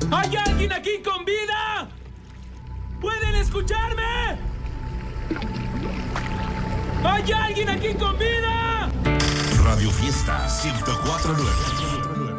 ¿Hay alguien aquí con vida? ¿Pueden escucharme? ¿Hay alguien aquí con vida? Radio Fiesta 104.9.